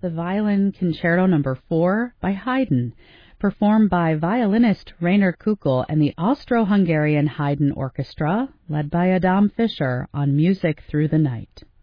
the Violin Concerto No. 4 by Haydn, performed by violinist Rainer Kukl and the Austro-Hungarian Haydn Orchestra, led by Adam Fischer on Music Through the Night.